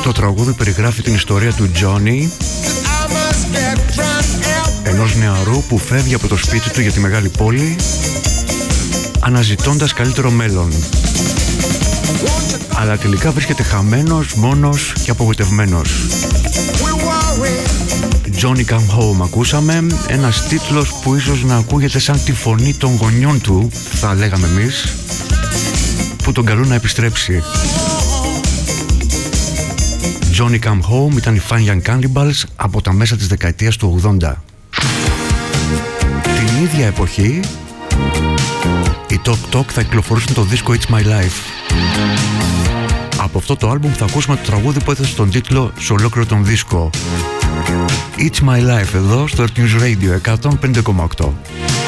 το τραγούδι περιγράφει την ιστορία του Τζόνι, ενός νεαρού που φεύγει από το σπίτι του για τη μεγάλη πόλη αναζητώντας καλύτερο μέλλον, αλλά τελικά βρίσκεται χαμένος, μόνος και απογοητευμένος. Johnny Come Home ακούσαμε, ένας τίτλος που ίσως να ακούγεται σαν τη φωνή των γονιών του, θα λέγαμε εμείς, που τον καλούν να επιστρέψει. Johnny Come Home ήταν οι Fun Young Cannibals από τα μέσα της δεκαετίας του 80. Την ίδια εποχή οι Talk Talk θα κυκλοφορούσαν το δίσκο It's My Life. Από αυτό το άλμπουμ θα ακούσουμε το τραγούδι που έθεσε τον τίτλο σε ολόκληρο τον δίσκο. It's My Life εδώ στο Earth News Radio 105,8.